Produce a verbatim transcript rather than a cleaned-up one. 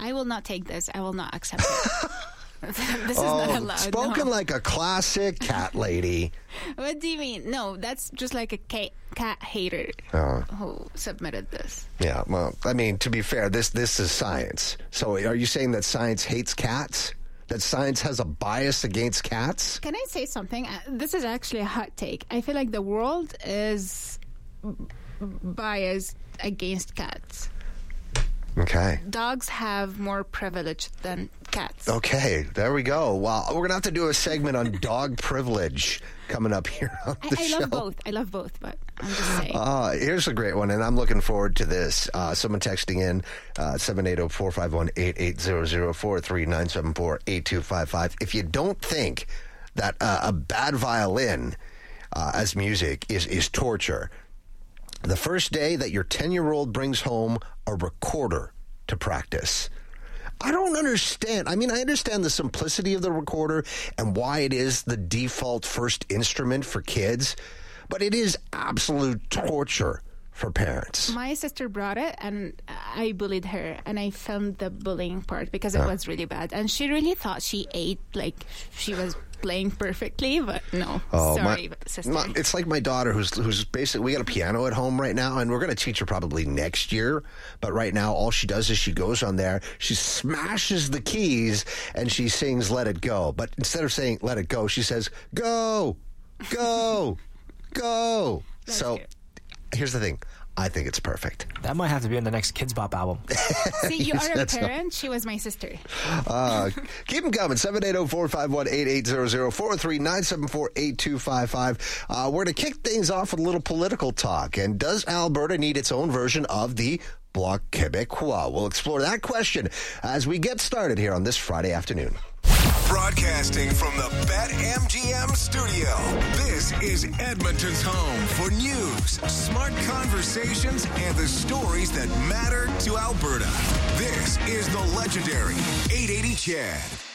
I will not take this. I will not accept it. This is oh, not allowed. Spoken no. like a classic cat lady. What do you mean? No, that's just like a cat, cat hater Oh. who submitted this. Yeah, well, I mean, to be fair, this this is science. So are you saying that science hates cats? That science has a bias against cats? Can I say something? Uh, This is actually a hot take. I feel like the world is b- biased against cats. Okay. Dogs have more privilege than cats. Okay, there we go. Well, we're going to have to do a segment on dog privilege coming up here on the I, I show. love both. I love both, but I'm just saying. Uh, here's a great one, and I'm looking forward to this. Uh, someone texting in, uh, seven eight zero, four five one, eight eight zero zero, four three nine seven four, eight two five five. If you don't think that uh, a bad violin uh, as music is, is torture, the first day that your ten-year-old brings home a recorder to practice, I don't understand. I mean, I understand the simplicity of the recorder and why it is the default first instrument for kids, but it is absolute torture for parents. My sister brought it, and I bullied her, and I filmed the bullying part because it was really bad. And she really thought she ate like she was playing perfectly, but no. Oh, Sorry, my, sister. my- it's like my daughter who's who's basically, we got a piano at home right now, and we're going to teach her probably next year. But right now, all she does is she goes on there, she smashes the keys, and she sings Let It Go. But instead of saying Let It Go, she says, go, go, go. That's So cute. here's the thing. I think it's perfect. That might have to be in the next Kids Bop album. See, you are a That's- parent. She was my sister. Uh, keep them coming. seven eight zero, four five one, eight eight zero zero, four three nine seven four, eight two five five. Uh, we're going to kick things off with a little political talk. And does Alberta need its own version of the Bloc Québécois? We'll explore that question as we get started here on this Friday afternoon. Broadcasting from the BetMGM studio, this is Edmonton's home for news, smart conversations, and the stories that matter to Alberta. This is the legendary eight eighty C H E D.